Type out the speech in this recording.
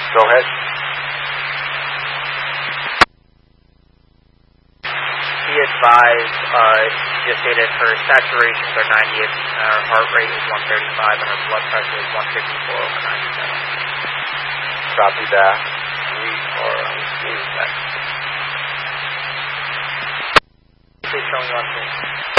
Go ahead. Be advised, just stated her saturations are 98%, her heart rate is 135, and her blood pressure is 154/97. Copy that. We are on scene next. Please show me on screen.